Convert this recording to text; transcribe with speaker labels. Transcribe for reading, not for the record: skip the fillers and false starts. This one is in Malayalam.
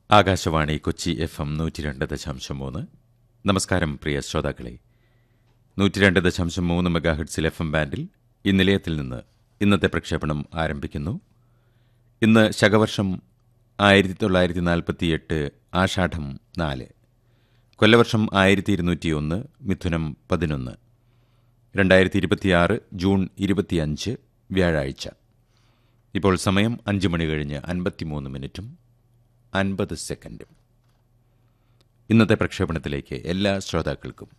Speaker 1: ആകാശവാണി കൊച്ചി FM 102.3. നമസ്കാരം പ്രിയ ശ്രോതാക്കളെ. 102.3 മെഗാഹെർട്സിൽ FM ബാൻഡിൽ ഈ നിലയത്തിൽ നിന്ന് ഇന്നത്തെ പ്രക്ഷേപണം ആരംഭിക്കുന്നു. ഇന്ന് ശകവർഷം 1948 ആഷാഢം 4, കൊല്ലവർഷം 1201 മിഥുനം 11, 2026 ജൂൺ 25 വ്യാഴാഴ്ച. ഇപ്പോൾ സമയം 5 മണി കഴിഞ്ഞ് 53 മിനിറ്റും 50 സെക്കൻഡും. ഇന്നത്തെ പ്രക്ഷേപണത്തിലേക്ക് എല്ലാ ശ്രോതാക്കൾക്കും